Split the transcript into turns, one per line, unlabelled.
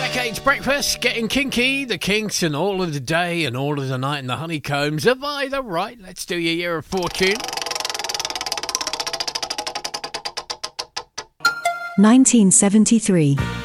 Decades Breakfast, Getting Kinky, The Kinks, and All of the Day and All of the Night, and the Honeycombs have either right. Let's do your Year of Fortune.
1973.